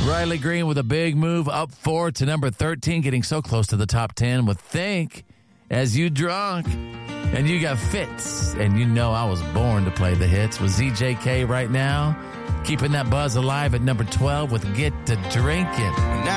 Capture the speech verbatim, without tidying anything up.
Riley Green with a big move up four to number thirteen, getting so close to the top ten with Think As You Drunk. And you got Fitz, and you know I was born to play the hits with Z J K right now, keeping that buzz alive at number twelve with Get to Drinking.